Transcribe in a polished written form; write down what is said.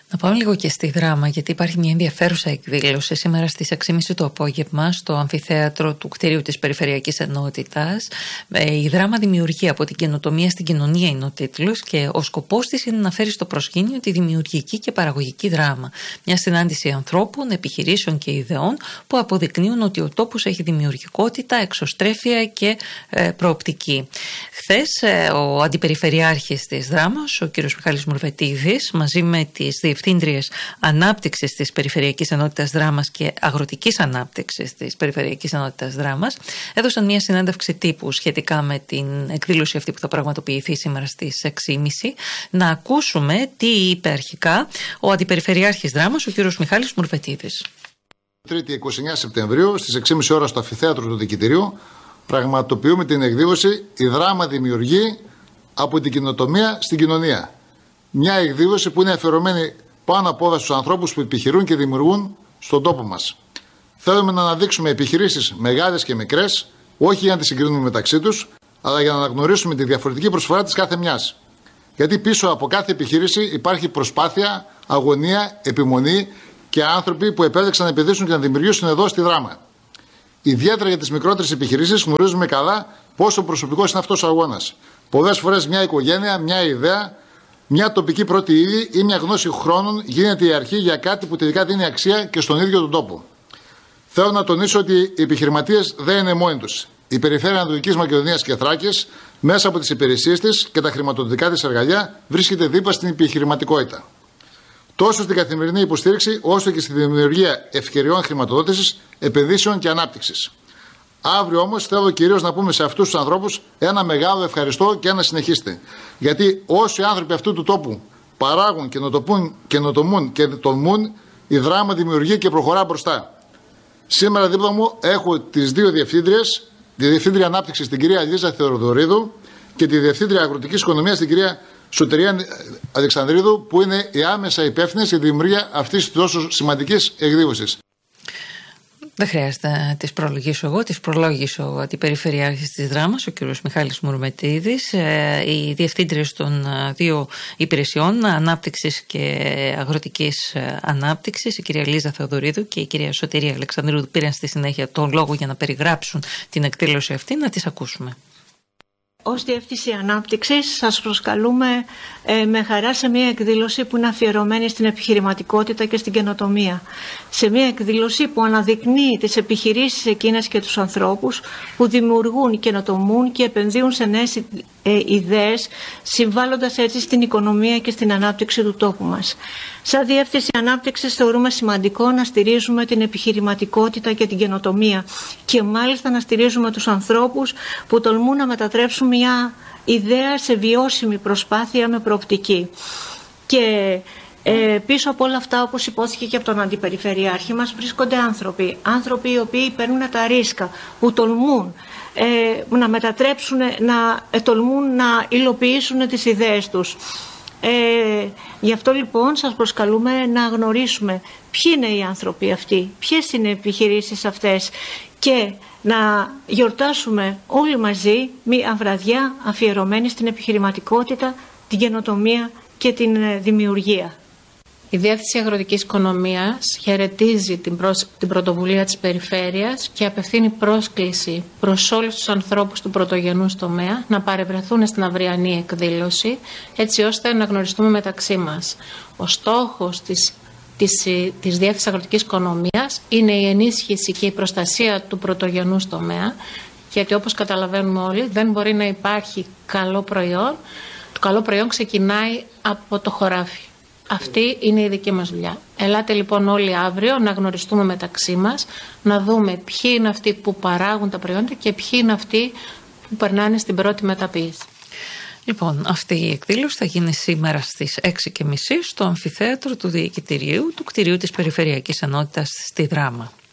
Να πάμε λίγο και στη Δράμα, γιατί υπάρχει μια ενδιαφέρουσα εκδήλωση σήμερα στις 6.30 το απόγευμα στο αμφιθέατρο του κτηρίου της Περιφερειακής Ενότητας. Η Δράμα δημιουργεί από την καινοτομία στην κοινωνία είναι ο τίτλος και ο σκοπός της είναι να φέρει στο προσκήνιο τη δημιουργική και παραγωγική δράμα. Μια συνάντηση ανθρώπων, επιχειρήσεων και ιδεών που αποδεικνύουν ότι ο τόπος έχει δημιουργικότητα, εξωστρέφεια και προοπτική. Χθες ο Αντιπεριφερειάρχης της Δράμας, ο κ. Μιχάλης Μουρβετίδης, μαζί με τις Διευθύντριες Ανάπτυξης της Περιφερειακής Ενότητας Δράμας και Αγροτικής Ανάπτυξης της Περιφερειακής Ενότητας Δράμας, έδωσαν μια συνέντευξη τύπου σχετικά με την εκδήλωση αυτή που θα πραγματοποιηθεί σήμερα στις 6.30. Να ακούσουμε τι είπε αρχικά ο Αντιπεριφερειάρχης Δράμας, ο κ. Μιχάλης Μουρβετίδης. Τρίτη 29 Σεπτεμβρίου στις 6.30 ώρα στο αμφιθέατρο του Διοικητηρίου πραγματοποιούμε την εκδήλωση «Η Δράμα δημιουργεί από την καινοτομία στην κοινωνία». Μια εκδήλωση που είναι αφιερωμένη πάνω απ' όλα στους ανθρώπους που επιχειρούν και δημιουργούν στον τόπο μας. Θέλουμε να αναδείξουμε επιχειρήσεις μεγάλες και μικρές, όχι για να τις συγκρίνουμε μεταξύ τους, αλλά για να αναγνωρίσουμε τη διαφορετική προσφορά της κάθε μιας. Γιατί πίσω από κάθε επιχείρηση υπάρχει προσπάθεια, αγωνία, επιμονή και άνθρωποι που επέλεξαν να επενδύσουν και να δημιουργήσουν εδώ στη Δράμα. Ιδιαίτερα για τις μικρότερες επιχειρήσεις γνωρίζουμε καλά πόσο προσωπικός είναι αυτός ο αγώνας. Πολλές φορές μια οικογένεια, μια ιδέα, μια τοπική πρώτη ύλη ή μια γνώση χρόνων γίνεται η αρχή για κάτι που τελικά δίνει αξία και στον ίδιο τον τόπο. Θέλω να τονίσω ότι οι επιχειρηματίες δεν είναι μόνοι τους. Η Περιφέρεια Ανατολικής Μακεδονίας και Θράκης, μέσα από τις υπηρεσίες της και τα χρηματοδοτικά της εργαλεία, βρίσκεται δίπλα στην επιχειρηματικότητα. Τόσο στην καθημερινή υποστήριξη, όσο και στη δημιουργία ευκαιριών χρηματοδότησης, επενδύσεων και ανάπτυξης. Αύριο όμως θέλω κυρίως να πούμε σε αυτούς τους ανθρώπους ένα μεγάλο ευχαριστώ και να συνεχίσετε. Γιατί όσοι άνθρωποι αυτού του τόπου παράγουν, καινοτομούν και τολμούν, η Δράμα δημιουργεί και προχωρά μπροστά. Σήμερα δίπλα μου έχω τις δύο διευθύντριες, τη Διευθύντρια Ανάπτυξης την κυρία Λίζα Θεοδωρίδου και τη Διευθύντρια Αγροτικής Οικονομίας την κυρία Σωτηρία Αλεξανδρίδου, που είναι οι άμεσα υπεύθυνες στη δημιουργία αυτής της τόσο σημαντικής εκδήλωσης. Δεν χρειάζεται να τις προλογίσω εγώ, τις προλόγησε ο Αντιπεριφερειάρχης της Δράμας, ο κ. Μιχάλης Μουρβετίδης, οι διευθύντριες των δύο υπηρεσιών ανάπτυξης και αγροτικής ανάπτυξης, η κυρία Λίζα Θεοδωρίδου και η κυρία Σωτηρία Αλεξανδρίδου, πήραν στη συνέχεια τον λόγο για να περιγράψουν την εκδήλωση αυτή. Να τις ακούσουμε. Ως Διεύθυνση Ανάπτυξης σας προσκαλούμε με χαρά σε μια εκδήλωση που είναι αφιερωμένη στην επιχειρηματικότητα και στην καινοτομία. Σε μια εκδήλωση που αναδεικνύει τις επιχειρήσεις εκείνες και τους ανθρώπους που δημιουργούν, καινοτομούν και επενδύουν σε νέες ιδέες, συμβάλλοντας έτσι στην οικονομία και στην ανάπτυξη του τόπου μας. Σαν Διεύθυνση Ανάπτυξης θεωρούμε σημαντικό να στηρίζουμε την επιχειρηματικότητα και την καινοτομία και μάλιστα να στηρίζουμε τους ανθρώπους που τολμούν να μετατρέψουν μια ιδέα σε βιώσιμη προσπάθεια με προοπτική. Και πίσω από όλα αυτά, όπως υπόθηκε και από τον Αντιπεριφερειάρχη μας, βρίσκονται άνθρωποι οι οποίοι παίρνουν τα ρίσκα, που τολμούν να μετατρέψουν, τολμούν να υλοποιήσουν τις ιδέες τους. Γι' αυτό λοιπόν σας προσκαλούμε να γνωρίσουμε ποιοι είναι οι άνθρωποι αυτοί, ποιες είναι οι επιχειρήσεις αυτές και να γιορτάσουμε όλοι μαζί μια βραδιά αφιερωμένη στην επιχειρηματικότητα, την καινοτομία και την δημιουργία. Η Διεύθυνση Αγροτικής Οικονομίας χαιρετίζει την πρωτοβουλία της Περιφέρειας και απευθύνει πρόσκληση προς όλους τους ανθρώπους του πρωτογενούς τομέα να παρευρεθούν στην αυριανή εκδήλωση, έτσι ώστε να γνωριστούμε μεταξύ μας. Ο στόχος της Διεύθυνσης Αγροτικής Οικονομίας είναι η ενίσχυση και η προστασία του πρωτογενούς τομέα, γιατί όπως καταλαβαίνουμε όλοι δεν μπορεί να υπάρχει καλό προϊόν. Το καλό προϊόν ξεκινάει από το χωράφι. Αυτή είναι η δική μας δουλειά. Ελάτε λοιπόν όλοι αύριο να γνωριστούμε μεταξύ μας, να δούμε ποιοι είναι αυτοί που παράγουν τα προϊόντα και ποιοι είναι αυτοί που περνάνε στην πρώτη μεταποίηση. Λοιπόν, αυτή η εκδήλωση θα γίνει σήμερα στις 6.30 στο αμφιθέατρο του Διοικητηρίου του κτηρίου της Περιφερειακής Ενότητας στη Δράμα.